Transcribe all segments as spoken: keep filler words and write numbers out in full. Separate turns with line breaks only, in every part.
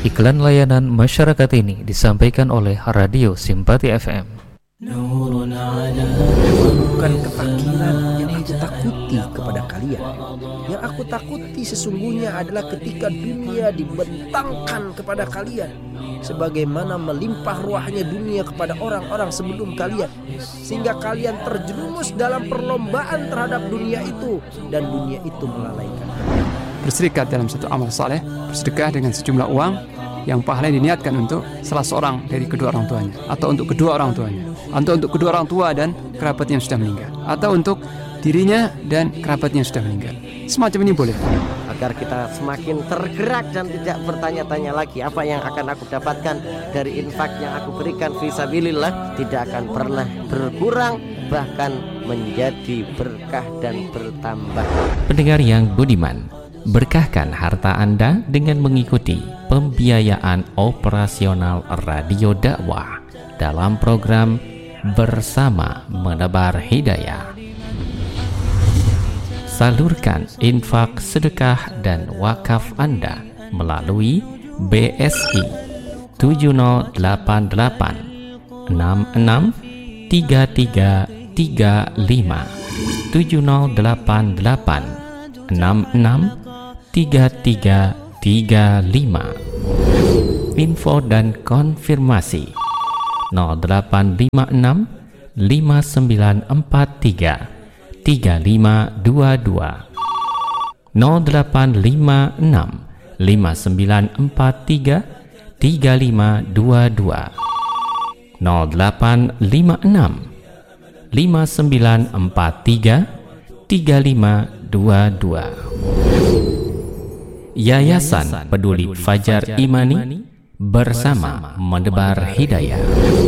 Iklan layanan masyarakat ini disampaikan oleh Radio Simpati F M.
Bukan kefakiran yang aku takuti kepada kalian. Yang aku takuti sesungguhnya adalah ketika dunia dibentangkan kepada kalian, sebagaimana melimpah ruahnya dunia kepada orang-orang sebelum kalian, sehingga kalian terjerumus dalam perlombaan terhadap dunia itu, dan dunia itu melalaikan.
Berserikat dalam satu amal saleh, bersedekah dengan sejumlah uang yang pahalanya diniatkan untuk salah seorang dari kedua orang tuanya, atau untuk kedua orang tuanya, atau untuk kedua orang tua dan kerabatnya yang sudah meninggal, atau untuk dirinya dan kerabatnya yang sudah meninggal. Semacam ini boleh.
Agar kita semakin tergerak dan tidak bertanya-tanya lagi apa yang akan aku dapatkan dari infak yang aku berikan fisabilillah, tidak akan pernah berkurang, bahkan menjadi berkah dan bertambah.
Pendengar yang budiman, berkahkan harta Anda dengan mengikuti pembiayaan operasional Radio Dakwah dalam program Bersama Menebar Hidayah. Salurkan infak, sedekah, dan wakaf Anda melalui B S I tujuh nol delapan delapan enam enam tiga tiga tiga lima tujuh nol delapan delapan enam enam tiga tiga tiga lima. Info dan konfirmasi nol delapan lima enam lima sembilan empat tiga tiga lima dua dua nol delapan lima enam lima sembilan empat tiga tiga lima dua dua nol delapan lima enam lima sembilan empat tiga tiga lima dua dua. Yayasan Peduli Fajar Imani, bersama menebar hidayah.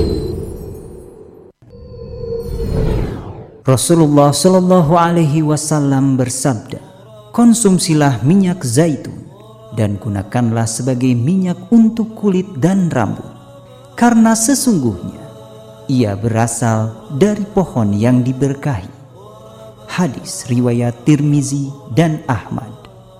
Rasulullah Shallallahu Alaihi Wasallam bersabda, konsumsilah minyak zaitun dan gunakanlah sebagai minyak untuk kulit dan rambut, karena sesungguhnya ia berasal dari pohon yang diberkahi. Hadis riwayat Tirmizi dan Ahmad.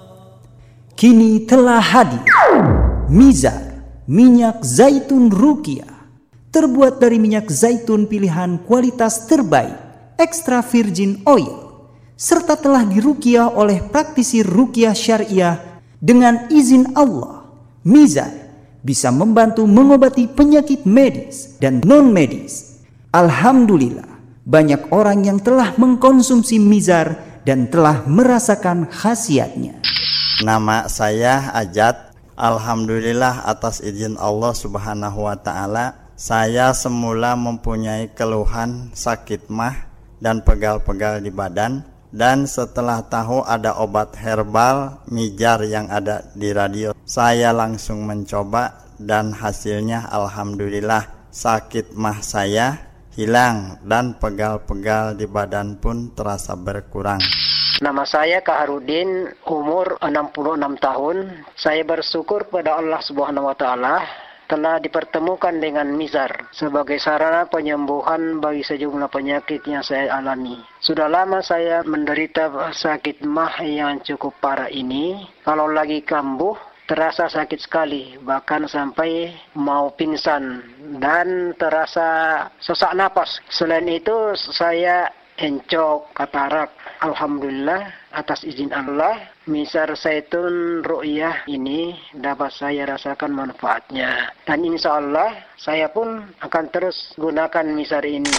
Kini telah hadir Mizar, minyak zaitun Ruqyah, terbuat dari minyak zaitun pilihan kualitas terbaik, extra virgin oil, serta telah diruqyah oleh praktisi ruqyah syariah. Dengan izin Allah, Mizar bisa membantu mengobati penyakit medis dan non-medis. Alhamdulillah, banyak orang yang telah mengkonsumsi Mizar dan telah merasakan khasiatnya.
Nama saya Ajat. Alhamdulillah atas izin Allah Subhanahu wa ta'ala, saya semula mempunyai keluhan sakit mah dan pegal-pegal di badan, dan setelah tahu ada obat herbal Mizar yang ada di radio, saya langsung mencoba dan hasilnya alhamdulillah sakit mah saya hilang dan pegal-pegal di badan pun terasa berkurang.
Nama saya Kaharudin, umur enam puluh enam tahun. Saya bersyukur pada Allah Subhanahu wa taala telah dipertemukan dengan Mizar sebagai sarana penyembuhan bagi sejumlah penyakit yang saya alami. Sudah lama saya menderita sakit mah yang cukup parah ini. Kalau lagi kambuh terasa sakit sekali, bahkan sampai mau pingsan dan terasa sesak napas. Selain itu saya encok, katarak. Alhamdulillah atas izin Allah, Mizar zaitun Ruqyah ini dapat saya rasakan manfaatnya, dan insya Allah saya pun akan terus gunakan Mizar ini.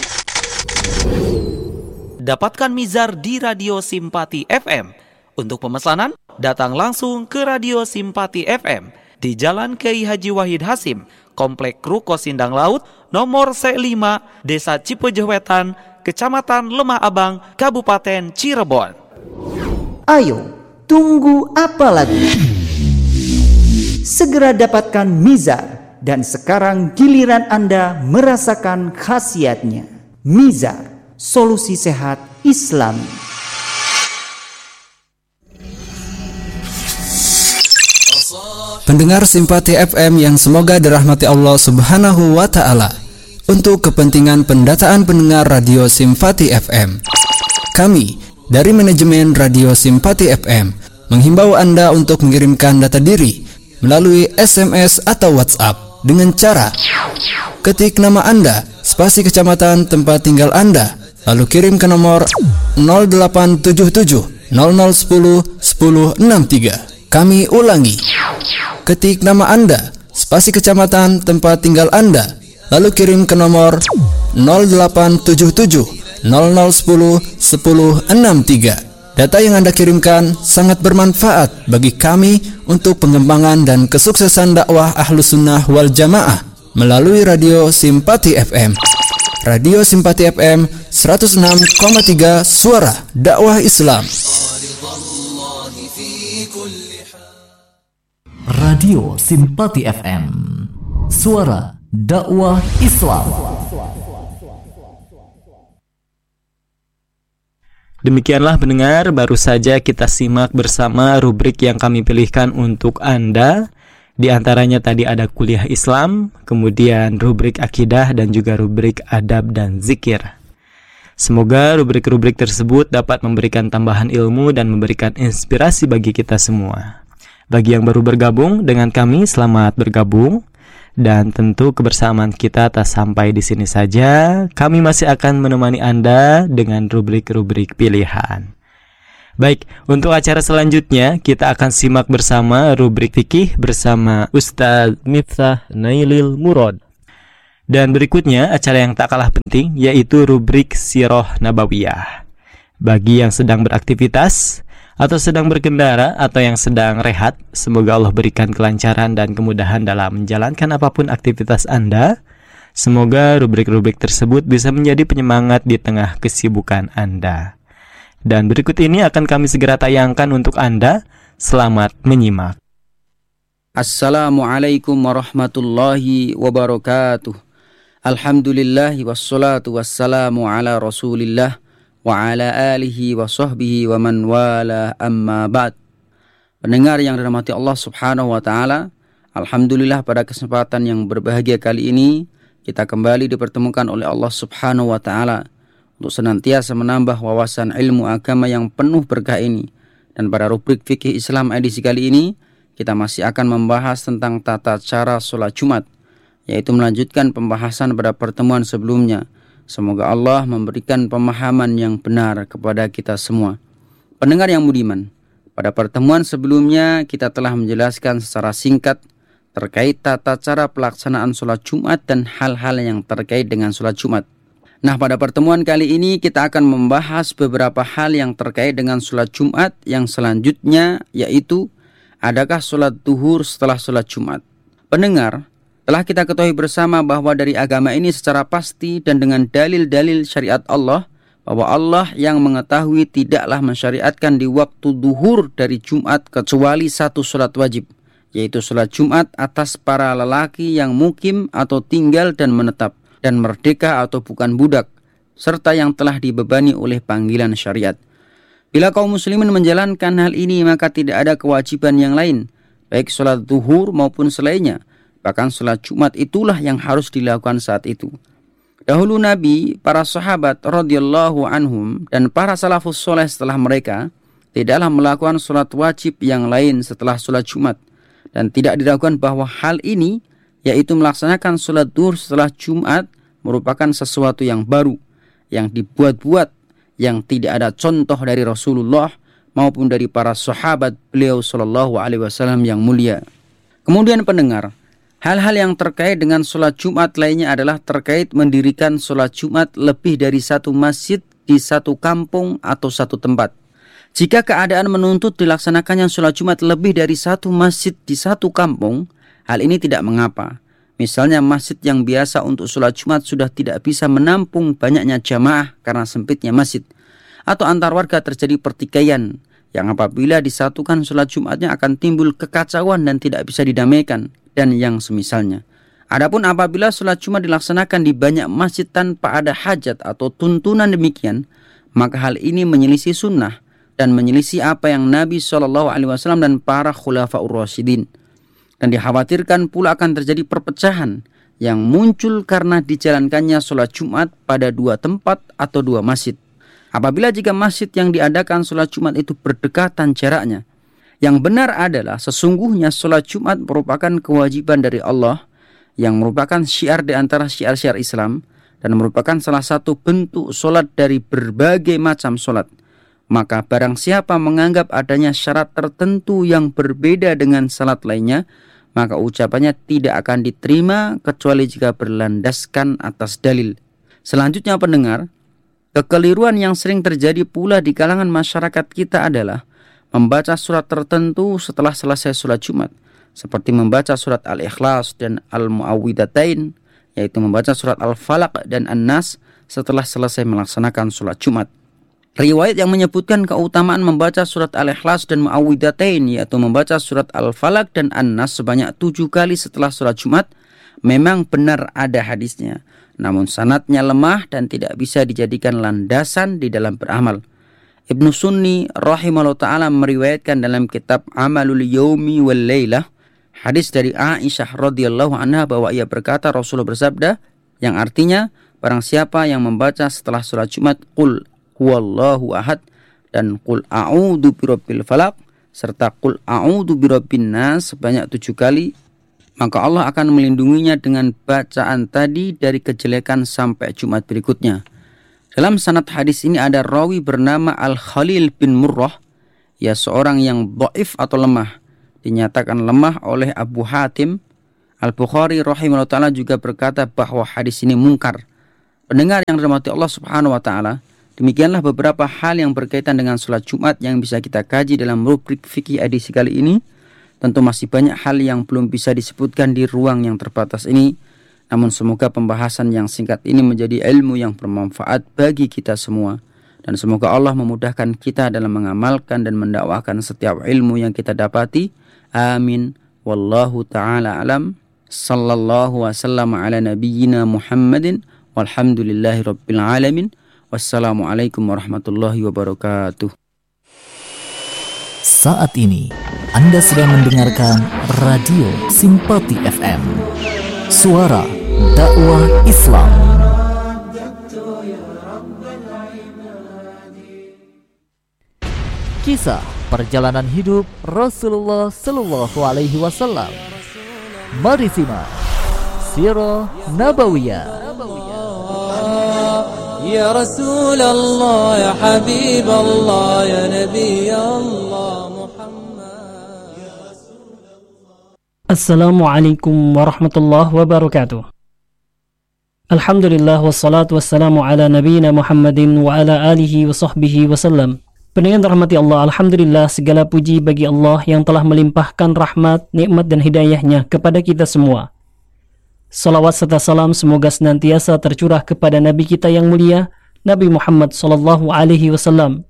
Dapatkan Mizar di Radio Simpati F M. Untuk pemesanan, datang langsung ke Radio Simpati F M di Jalan Kiai Haji Wahid Hasim, Komplek Ruko Sindang Laut, nomor C lima, Desa Cipejewetan, Kecamatan Lemah Abang, Kabupaten Cirebon.
Ayo, tunggu apa lagi? Segera dapatkan Mizar, dan sekarang giliran Anda merasakan khasiatnya. Mizar, solusi sehat Islami.
Pendengar Simpati F M yang semoga dirahmati Allah Subhanahu wa ta'ala, untuk kepentingan pendataan pendengar Radio Simpati F M, kami dari manajemen Radio Simpati F M menghimbau Anda untuk mengirimkan data diri melalui S M S atau WhatsApp dengan cara ketik nama Anda, spasi kecamatan tempat tinggal Anda, lalu kirim ke nomor nol delapan tujuh tujuh nol nol satu nol satu nol enam tiga. Kami ulangi, ketik nama Anda, spasi kecamatan tempat tinggal Anda, lalu kirim ke nomor nol delapan tujuh tujuh nol nol satu nol satu nol enam tiga. Data yang Anda kirimkan sangat bermanfaat bagi kami untuk pengembangan dan kesuksesan dakwah Ahlus Sunnah wal Jamaah melalui Radio Simpati F M. Radio Simpati F M seratus enam koma tiga Suara Dakwah Islam.
Radio Simpati F M, Suara Dakwah Islam.
Demikianlah pendengar, baru saja kita simak bersama rubrik yang kami pilihkan untuk Anda. Di antaranya tadi ada kuliah Islam, kemudian rubrik akidah dan juga rubrik adab dan zikir. Semoga rubrik-rubrik tersebut dapat memberikan tambahan ilmu dan memberikan inspirasi bagi kita semua. Bagi yang baru bergabung dengan kami, selamat bergabung. Dan tentu kebersamaan kita tak sampai di sini saja. Kami masih akan menemani Anda dengan rubrik-rubrik pilihan. Baik, untuk acara selanjutnya kita akan simak bersama rubrik fikih bersama Ustaz Miftah Nailil Murad. Dan berikutnya acara yang tak kalah penting, yaitu rubrik Sirah Nabawiyah. Bagi yang sedang beraktivitas atau sedang berkendara atau yang sedang rehat, semoga Allah berikan kelancaran dan kemudahan dalam menjalankan apapun aktivitas Anda. Semoga rubrik-rubrik tersebut bisa menjadi penyemangat di tengah kesibukan Anda. Dan berikut ini akan kami segera tayangkan untuk Anda. Selamat menyimak.
Assalamualaikum warahmatullahi wabarakatuh. Alhamdulillahi wassalatu wassalamu ala rasulillah wa ala alihi wa sahbihi wa man wala, amma ba'd. Pendengar yang dirahmati Allah subhanahu wa ta'ala, alhamdulillah pada kesempatan yang berbahagia kali ini kita kembali dipertemukan oleh Allah subhanahu wa ta'ala untuk senantiasa menambah wawasan ilmu agama yang penuh berkah ini. Dan pada rubrik fikih Islam edisi kali ini kita masih akan membahas tentang tata cara sholat Jumat, yaitu melanjutkan pembahasan pada pertemuan sebelumnya. Semoga Allah memberikan pemahaman yang benar kepada kita semua. Pendengar yang budiman, pada pertemuan sebelumnya kita telah menjelaskan secara singkat terkait tata cara pelaksanaan sholat Jumat dan hal-hal yang terkait dengan sholat Jumat. Nah, pada pertemuan kali ini kita akan membahas beberapa hal yang terkait dengan sholat Jumat yang selanjutnya, yaitu adakah sholat duhur setelah sholat Jumat. Pendengar, telah kita ketahui bersama bahwa dari agama ini secara pasti dan dengan dalil-dalil syariat Allah, bahwa Allah yang mengetahui tidaklah mensyariatkan di waktu duhur dari Jumat kecuali satu sholat wajib, yaitu sholat Jumat atas para lelaki yang mukim atau tinggal dan menetap, dan merdeka atau bukan budak, serta yang telah dibebani oleh panggilan syariat. Bila kaum muslimin menjalankan hal ini, maka tidak ada kewajiban yang lain, baik sholat duhur maupun selainnya. Bahkan sholat Jumat itulah yang harus dilakukan saat itu. Dahulu Nabi, para sahabat radhiyallahu anhum, dan para salafus soleh setelah mereka tidaklah melakukan sholat wajib yang lain setelah sholat Jumat. Dan tidak diragukan bahwa hal ini, yaitu melaksanakan sholat duhur setelah Jumat, merupakan sesuatu yang baru, yang dibuat-buat, yang tidak ada contoh dari Rasulullah maupun dari para sahabat beliau sallallahu alaihi wasallam yang mulia. Kemudian pendengar, hal-hal yang terkait dengan sholat Jumat lainnya adalah terkait mendirikan sholat Jumat lebih dari satu masjid di satu kampung atau satu tempat. Jika keadaan menuntut dilaksanakannya sholat Jumat lebih dari satu masjid di satu kampung, hal ini tidak mengapa. Misalnya masjid yang biasa untuk sholat Jumat sudah tidak bisa menampung banyaknya jamaah karena sempitnya masjid. Atau antar warga terjadi pertikaian, yang apabila disatukan sholat Jumatnya akan timbul kekacauan dan tidak bisa didamaikan, dan yang semisalnya. Adapun apabila sholat Jumat dilaksanakan di banyak masjid tanpa ada hajat atau tuntunan demikian, maka hal ini menyelisih sunnah dan menyelisih apa yang Nabi shallallahu alaihi wasallam dan para khulafaur rasyidin. Dan dikhawatirkan pula akan terjadi perpecahan yang muncul karena dijalankannya sholat Jumat pada dua tempat atau dua masjid. Apabila jika masjid yang diadakan sholat Jumat itu berdekatan jaraknya, Yang benar adalah sesungguhnya sholat Jumat merupakan kewajiban dari Allah yang merupakan syiar di antara syiar-syiar Islam dan merupakan salah satu bentuk sholat dari berbagai macam sholat. Maka barang siapa menganggap adanya syarat tertentu yang berbeda dengan salat lainnya, maka ucapannya tidak akan diterima kecuali jika berlandaskan atas dalil. Selanjutnya pendengar, kekeliruan yang sering terjadi pula di kalangan masyarakat kita adalah membaca surat tertentu setelah selesai sholat Jumat, seperti membaca surat Al-Ikhlas dan Al-Mu'awwidatain, yaitu membaca surat Al-Falaq dan An-Nas setelah selesai melaksanakan sholat Jumat. Riwayat yang menyebutkan keutamaan membaca surat Al-Ikhlas dan Mu'awwidatain, yaitu membaca surat Al-Falaq dan An-Nas sebanyak tujuh kali setelah sholat Jumat, memang benar ada hadisnya. Namun sanadnya lemah dan tidak bisa dijadikan landasan di dalam beramal. Ibnu Sunni rahimahullah ta'ala meriwayatkan dalam kitab Amalul Yaumi wal Lailah hadis dari Aisyah radhiyallahu anha bahwa ia berkata, Rasulullah bersabda, yang artinya barang siapa yang membaca setelah sholat Jumat Qul huwallahu ahad dan Qul a'udzu birabbil falaq serta Qul a'udzu birabbin nas sebanyak tujuh kali, maka Allah akan melindunginya dengan bacaan tadi dari kejelekan sampai Jumat berikutnya. Dalam sanad hadis ini ada rawi bernama Al-Khalil bin Murrah, ya seorang yang dhaif atau lemah, dinyatakan lemah oleh Abu Hatim. Al-Bukhari rahimahullah ta'ala juga berkata bahwa hadis ini mungkar. Pendengar yang dirahmati Allah subhanahu wa ta'ala, demikianlah beberapa hal yang berkaitan dengan sholat Jumat yang bisa kita kaji dalam rubrik fikih edisi kali ini. Tentu masih banyak hal yang belum bisa disebutkan di ruang yang terbatas ini. Namun semoga pembahasan yang singkat ini menjadi ilmu yang bermanfaat bagi kita semua. Dan semoga Allah memudahkan kita dalam mengamalkan dan mendakwakan setiap ilmu yang kita dapati. Amin. Wallahu ta'ala alam. Sallallahu wasallam ala nabiyyina Muhammadin. Walhamdulillahi rabbil alamin. Wassalamualaikum warahmatullahi wabarakatuh.
Saat ini Anda sedang mendengarkan Radio Simpati F M, suara dakwah Islam. Kisah perjalanan hidup Rasulullah Sallallahu Alaihi Wasallam. Mari simak Sirah Nabawiyah.
Ya Rasulullah, ya Habib Allah, ya Nabi Allah Muhammad.
Assalamualaikum warahmatullahi wabarakatuh. Alhamdulillah wassalatu wassalamu ala nabiyina Muhammadin wa ala alihi wa sahbihi wasallam. Pendengar rahmati Allah, alhamdulillah segala puji bagi Allah yang telah melimpahkan rahmat, nikmat dan hidayahnya kepada kita semua. Salawat serta salam semoga senantiasa tercurah kepada Nabi kita yang mulia, Nabi Muhammad sallallahu alaihi wasallam.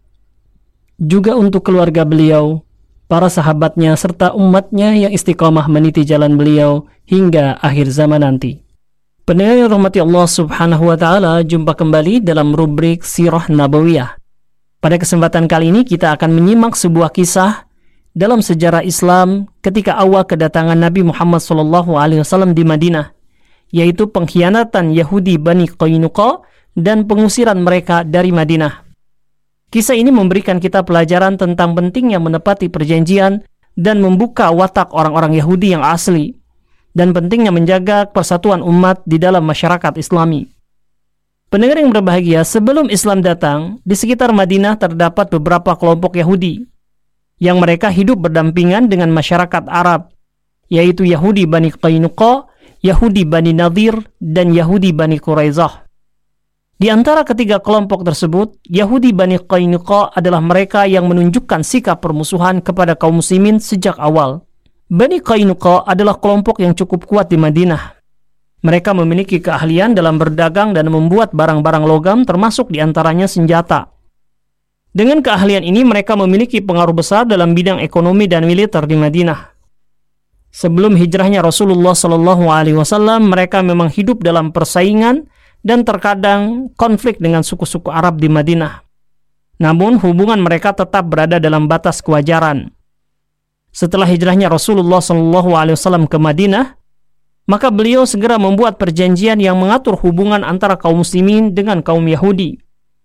Juga untuk keluarga beliau, para sahabatnya serta umatnya yang istiqamah meniti jalan beliau hingga akhir zaman nanti. Pendengar yang rahmati Allah subhanahu wa ta'ala, jumpa kembali dalam rubrik Sirah Nabawiyah. Pada kesempatan kali ini kita akan menyimak sebuah kisah dalam sejarah Islam ketika awal kedatangan Nabi Muhammad sallallahu alaihi wasallam di Madinah, yaitu pengkhianatan Yahudi Bani Qainuqa dan pengusiran mereka dari Madinah. Kisah ini memberikan kita pelajaran tentang pentingnya menepati perjanjian dan membuka watak orang-orang Yahudi yang asli, dan pentingnya menjaga persatuan umat di dalam masyarakat Islami. Pendengar yang berbahagia, sebelum Islam datang, di sekitar Madinah terdapat beberapa kelompok Yahudi yang mereka hidup berdampingan dengan masyarakat Arab, yaitu Yahudi Bani Qainuqa, Yahudi Bani Nadir, dan Yahudi Bani Quraizah. Di antara ketiga kelompok tersebut, Yahudi Bani Qainuqa adalah mereka yang menunjukkan sikap permusuhan kepada kaum muslimin sejak awal. Bani Qainuqa adalah kelompok yang cukup kuat di Madinah. Mereka memiliki keahlian dalam berdagang dan membuat barang-barang logam, termasuk di antaranya senjata. Dengan keahlian ini, mereka memiliki pengaruh besar dalam bidang ekonomi dan militer di Madinah. Sebelum hijrahnya Rasulullah Sallallahu Alaihi Wasallam, mereka memang hidup dalam persaingan dan terkadang konflik dengan suku-suku Arab di Madinah. Namun hubungan mereka tetap berada dalam batas kewajaran. Setelah hijrahnya Rasulullah Sallallahu Alaihi Wasallam ke Madinah, maka beliau segera membuat perjanjian yang mengatur hubungan antara kaum muslimin dengan kaum Yahudi.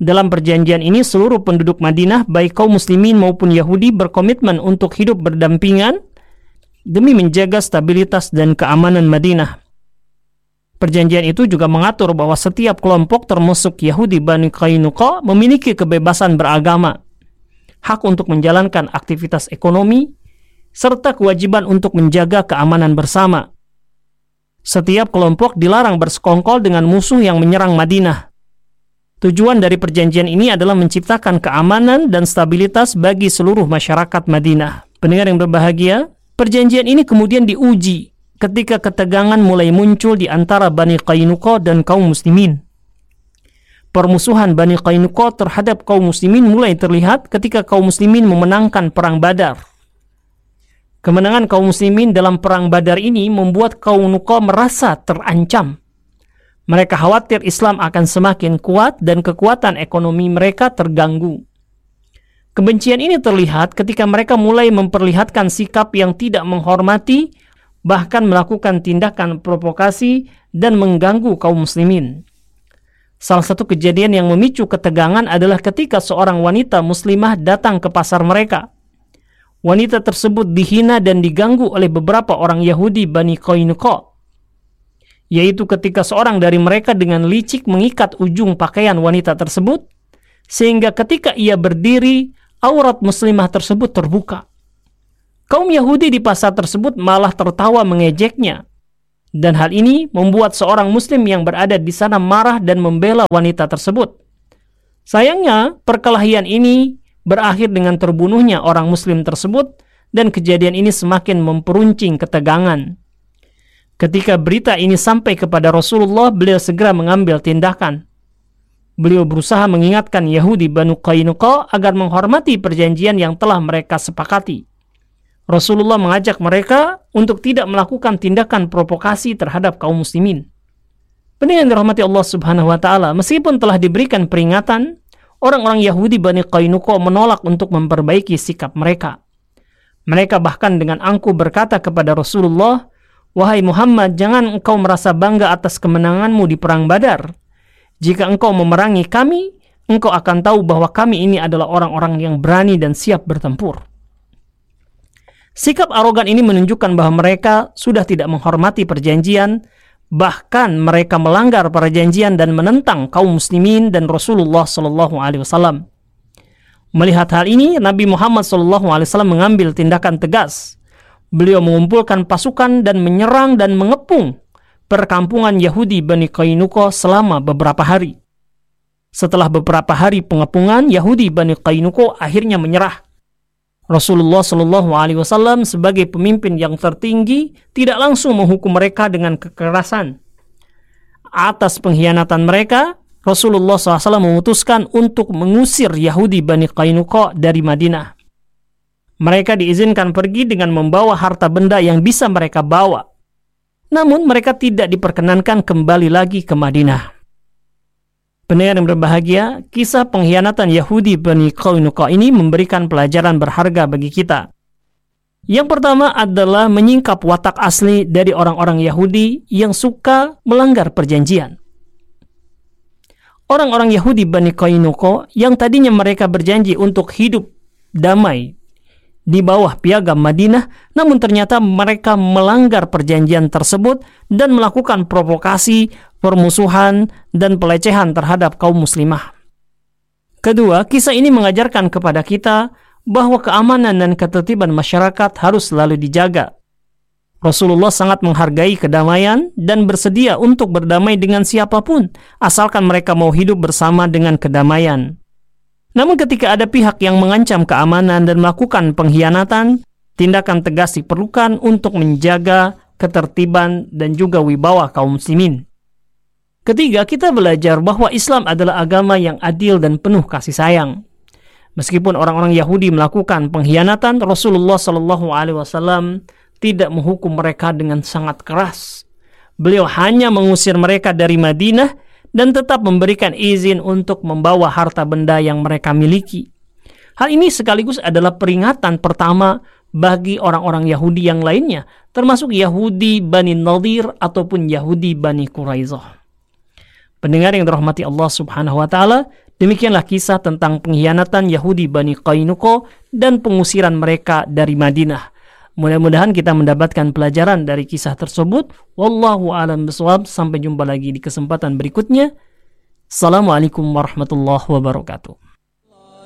Dalam perjanjian ini, seluruh penduduk Madinah, baik kaum muslimin maupun Yahudi, berkomitmen untuk hidup berdampingan demi menjaga stabilitas dan keamanan Madinah. Perjanjian itu juga mengatur bahwa setiap kelompok termasuk Yahudi Bani Qainuqa memiliki kebebasan beragama, hak untuk menjalankan aktivitas ekonomi, serta kewajiban untuk menjaga keamanan bersama. Setiap kelompok dilarang bersekongkol dengan musuh yang menyerang Madinah. Tujuan dari perjanjian ini adalah menciptakan keamanan dan stabilitas bagi seluruh masyarakat Madinah. Pendengar yang berbahagia, perjanjian ini kemudian diuji ketika ketegangan mulai muncul di antara Bani Qainuqa dan kaum muslimin. Permusuhan Bani Qainuqa terhadap kaum muslimin mulai terlihat ketika kaum muslimin memenangkan perang Badar. Kemenangan kaum muslimin dalam perang Badar ini membuat kaum Qainuqa merasa terancam. Mereka khawatir Islam akan semakin kuat dan kekuatan ekonomi mereka terganggu. Kebencian ini terlihat ketika mereka mulai memperlihatkan sikap yang tidak menghormati, bahkan melakukan tindakan provokasi dan mengganggu kaum muslimin. Salah satu kejadian yang memicu ketegangan adalah ketika seorang wanita muslimah datang ke pasar mereka. Wanita tersebut dihina dan diganggu oleh beberapa orang Yahudi Bani Qainuqa, yaitu ketika seorang dari mereka dengan licik mengikat ujung pakaian wanita tersebut, sehingga ketika ia berdiri, aurat muslimah tersebut terbuka. Kaum Yahudi di pasar tersebut malah tertawa mengejeknya, dan hal ini membuat seorang muslim yang berada di sana marah dan membela wanita tersebut. Sayangnya, perkelahian ini berakhir dengan terbunuhnya orang muslim tersebut, dan kejadian ini semakin memperuncing ketegangan. Ketika berita ini sampai kepada Rasulullah, beliau segera mengambil tindakan. Beliau berusaha mengingatkan Yahudi Bani Qainuqa agar menghormati perjanjian yang telah mereka sepakati. Rasulullah mengajak mereka untuk tidak melakukan tindakan provokasi terhadap kaum muslimin. Pendengar yang dirahmati Allah Subhanahu wa taala, meskipun telah diberikan peringatan, orang-orang Yahudi Bani Qainuqa menolak untuk memperbaiki sikap mereka. Mereka bahkan dengan angkuh berkata kepada Rasulullah, "Wahai Muhammad, jangan engkau merasa bangga atas kemenanganmu di perang Badar. Jika engkau memerangi kami, engkau akan tahu bahwa kami ini adalah orang-orang yang berani dan siap bertempur." Sikap arogan ini menunjukkan bahwa mereka sudah tidak menghormati perjanjian, bahkan mereka melanggar perjanjian dan menentang kaum muslimin dan Rasulullah Shallallahu Alaihi Wasallam. Melihat hal ini, Nabi Muhammad Shallallahu Alaihi Wasallam mengambil tindakan tegas. Beliau mengumpulkan pasukan dan menyerang dan mengepung perkampungan Yahudi Bani Qainuqa selama beberapa hari. Setelah beberapa hari pengepungan, Yahudi Bani Qainuqa akhirnya menyerah. Rasulullah Shallallahu Alaihi Wasallam sebagai pemimpin yang tertinggi tidak langsung menghukum mereka dengan kekerasan. Atas pengkhianatan mereka, Rasulullah shallallahu alaihi wasallam memutuskan untuk mengusir Yahudi Bani Qainuqa dari Madinah. Mereka diizinkan pergi dengan membawa harta benda yang bisa mereka bawa. Namun mereka tidak diperkenankan kembali lagi ke Madinah. Pendengar yang berbahagia, kisah pengkhianatan Yahudi Bani Qainuqa ini memberikan pelajaran berharga bagi kita. Yang pertama adalah menyingkap watak asli dari orang-orang Yahudi yang suka melanggar perjanjian. Orang-orang Yahudi Bani Qainuqa yang tadinya mereka berjanji untuk hidup damai di bawah piagam Madinah, namun ternyata mereka melanggar perjanjian tersebut dan melakukan provokasi, permusuhan, dan pelecehan terhadap kaum muslimah. Kedua, kisah ini mengajarkan kepada kita bahwa keamanan dan ketertiban masyarakat harus selalu dijaga. Rasulullah sangat menghargai kedamaian dan bersedia untuk berdamai dengan siapapun, asalkan mereka mau hidup bersama dengan kedamaian. Namun ketika ada pihak yang mengancam keamanan dan melakukan pengkhianatan, tindakan tegas diperlukan untuk menjaga ketertiban dan juga wibawa kaum muslimin. Ketiga, kita belajar bahwa Islam adalah agama yang adil dan penuh kasih sayang. Meskipun orang-orang Yahudi melakukan pengkhianatan, Rasulullah Shallallahu Alaihi Wasallam tidak menghukum mereka dengan sangat keras. Beliau hanya mengusir mereka dari Madinah dan tetap memberikan izin untuk membawa harta benda yang mereka miliki. Hal ini sekaligus adalah peringatan pertama bagi orang-orang Yahudi yang lainnya, termasuk Yahudi Bani Nadir ataupun Yahudi Bani Quraidah. Pendengar yang dirahmati Allah Subhanahu wa taala, Demikianlah kisah tentang pengkhianatan Yahudi Bani Qainuqa dan pengusiran mereka dari Madinah. Mudah-mudahan kita mendapatkan pelajaran dari kisah tersebut. Wallahu a'lam bishawab. Sampai jumpa lagi di kesempatan berikutnya. Assalamualaikum warahmatullahi wabarakatuh.